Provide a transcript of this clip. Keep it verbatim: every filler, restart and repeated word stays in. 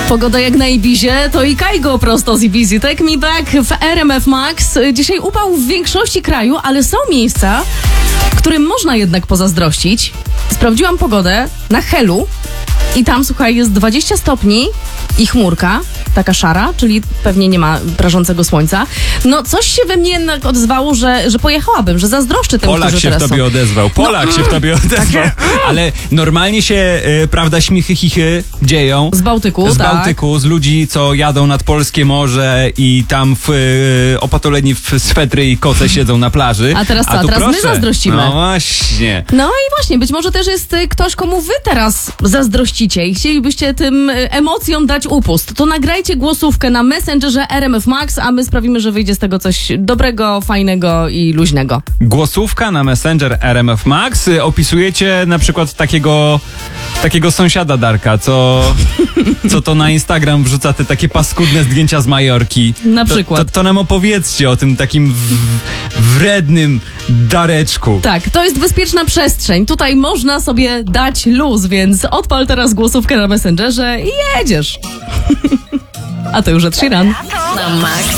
Pogoda jak na Ibizie, to i Kajgo prosto z Ibizy. Take me back w R M F Max. Dzisiaj upał w większości kraju, ale są miejsca, którym można jednak pozazdrościć. Sprawdziłam pogodę na Helu i tam, słuchaj, jest dwadzieścia stopni i chmurka, taka szara, czyli pewnie nie ma prażącego słońca. No coś się we mnie jednak odezwało, że, że pojechałabym, że zazdroszczę temu, Polak którzy się w teraz tobie są. odezwał. Polak No, się w tobie odezwał. Ale normalnie się, y, prawda, śmichy, chichy dzieją. Z Bałtyku, Z tak. Bałtyku, z ludzi, co jadą nad polskie morze i tam w y, opatuleni w swetry i koce siedzą na plaży. A teraz co? tu A teraz my proszę. zazdrościmy. No właśnie. No i właśnie, być może też jest y, ktoś, komu wy teraz zazdrościcie i chcielibyście tym y, emocjom dać upust. To nagrajcie głosówkę na Messengerze R M F Max, a my sprawimy, że wyjdzie z tego coś dobrego, fajnego i luźnego. Głosówka na Messenger R M F Max. Y, Opisujecie na przykład takiego takiego sąsiada Darka, co, co to na Instagram wrzuca te takie paskudne zdjęcia z Majorki. Na To, przykład. to, to nam opowiedzcie o tym takim w, wrednym Dareczku. Tak, to jest bezpieczna przestrzeń. Tutaj można sobie dać luz, więc odpal teraz głosówkę na Messengerze i jedziesz. A to już Ed Sheeran. Na Max.